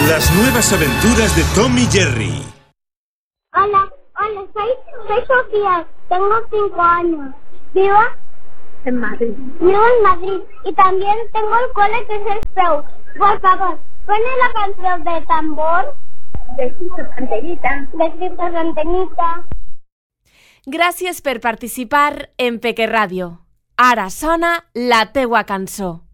Las nuevas aventuras de Tom y Jerry. Hola, soy Sofía, tengo 5 años. Vivo en Madrid. Y también tengo el cole que es el PRO. Por favor, ponle la canción de tambor. De Cristo Santenita. Gràcies per participar en Peque Ràdio. Ara sona la teua cançó.